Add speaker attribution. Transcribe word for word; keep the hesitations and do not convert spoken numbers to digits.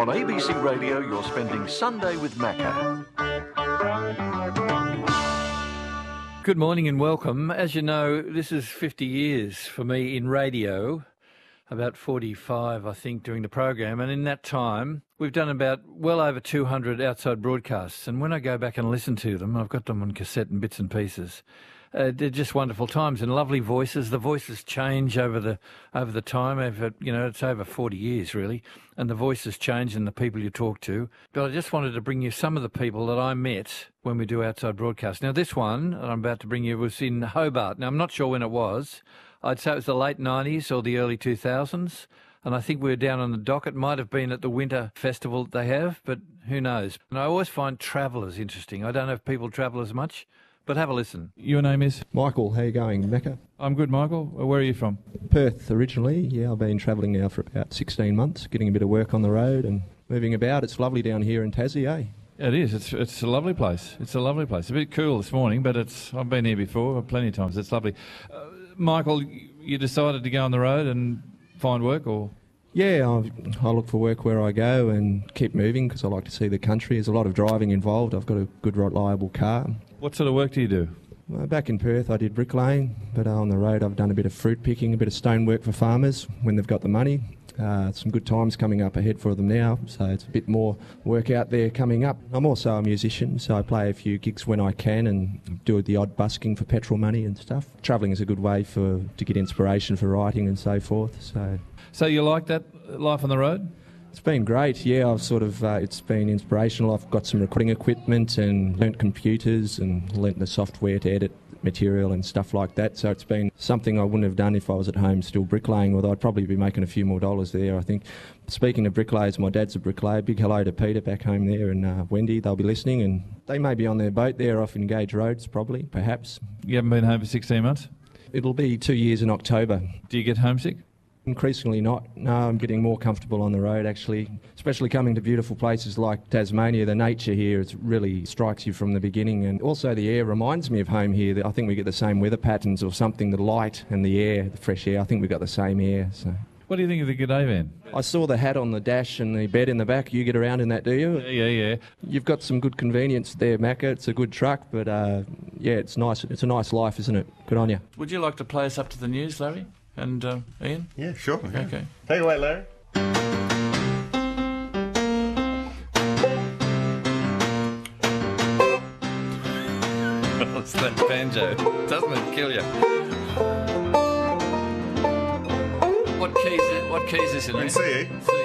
Speaker 1: On A B C Radio, you're spending Sunday with Macca.
Speaker 2: Good morning and welcome. As you know, this is fifty years for me in radio, about forty-five, I think, during the program. And in that time, we've done about well over two hundred outside broadcasts. And when I go back and listen to them, I've got them on cassette and bits and pieces. Uh, they're just wonderful times and lovely voices. The voices change over the over the time. Over, you know, it's over forty years, really. And the voices change and the people you talk to. But I just wanted to bring you some of the people that I met when we do outside broadcasts. Now, this one that I'm about to bring you was in Hobart. Now, I'm not sure when it was. I'd say it was the late nineties or the early two thousands. And I think we were down on the dock. It might have been at the winter festival that they have, but who knows. And I always find travellers interesting. I don't know if people travel as much, but have a listen.
Speaker 3: Your name is?
Speaker 4: Michael. How you going, Macca?
Speaker 3: I'm good, Michael. Where are you from?
Speaker 4: Perth originally. Yeah, I've been travelling now for about sixteen months, getting a bit of work on the road and moving about. It's lovely down here in Tassie, eh?
Speaker 3: It is. It's it's a lovely place. It's a lovely place. A bit cool this morning, but it's. I've been here before plenty of times. It's lovely. Uh, Michael, you decided to go on the road and find work, or?
Speaker 4: Yeah, I, I look for work where I go and keep moving because I like to see the country. There's a lot of driving involved. I've got a good, reliable car.
Speaker 3: What sort of work do you do?
Speaker 4: Uh, back in Perth, I did bricklaying, but uh, on the road, I've done a bit of fruit picking, a bit of stonework for farmers when they've got the money. Uh, some good times coming up ahead for them now, so it's a bit more work out there coming up. I'm also a musician, so I play a few gigs when I can and do the odd busking for petrol money and stuff. Travelling is a good way for to get inspiration for writing and so forth. So,
Speaker 3: so you like that life on the road?
Speaker 4: It's been great, yeah. I've sort of uh, it's been inspirational. I've got some recording equipment and learnt computers and learnt the software to edit material and stuff like that. So it's been something I wouldn't have done if I was at home still bricklaying, although I'd probably be making a few more dollars there, I think. Speaking of bricklayers, my dad's a bricklayer. Big hello to Peter back home there and uh, Wendy. They'll be listening and they may be on their boat there off Engage Roads probably, perhaps.
Speaker 3: You haven't been home for sixteen months?
Speaker 4: It'll be two years in October.
Speaker 3: Do you get homesick?
Speaker 4: Increasingly not. No, I'm getting more comfortable on the road, actually, especially coming to beautiful places like Tasmania. The nature here it really strikes you from the beginning, and also the air reminds me of home here. I think we get the same weather patterns or something, the light and the air, the fresh air. I think we've got the same air. So.
Speaker 3: What do you think of the G'day van?
Speaker 4: I saw the hat on the dash and the bed in the back. You get around in that, do you?
Speaker 3: Yeah, yeah, yeah.
Speaker 4: You've got some good convenience there, Macca. It's a good truck, but uh, yeah, it's nice. It's a nice life, isn't it? Good on you.
Speaker 2: Would you like to play us up to the news, Larry? And uh, Ian?
Speaker 5: Yeah, sure.
Speaker 2: Okay, okay.
Speaker 5: Take it away, Larry.
Speaker 2: What's that banjo? Doesn't it kill you? What keys? What keys is it in?
Speaker 5: C.